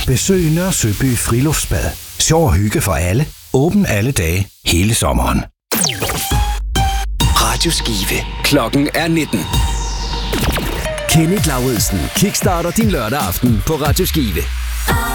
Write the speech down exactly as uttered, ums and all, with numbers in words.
Besøg Nørre Søby Friluftsbad. Sjov og hygge for alle. Åben alle dage, hele sommeren. Radio Skive. Klokken er nitten. Kenneth Lauridsen kickstarter din lørdag aften på Radio Skive.